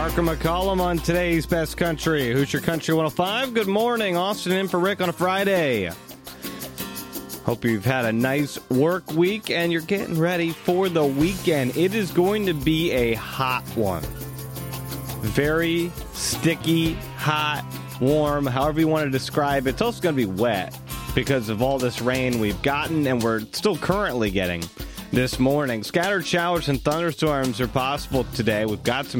Parker McCollum on today's Best Country. Hoosier Country 105. Good morning. Austin in for Rick on a Friday. Hope you've had a nice work week and you're getting ready for the weekend. It is going to be a hot one. Very sticky, hot, warm, however you want to describe it. It's also going to be wet because of all this rain we've gotten and we're still currently getting this morning. Scattered showers and thunderstorms are possible today. We've got some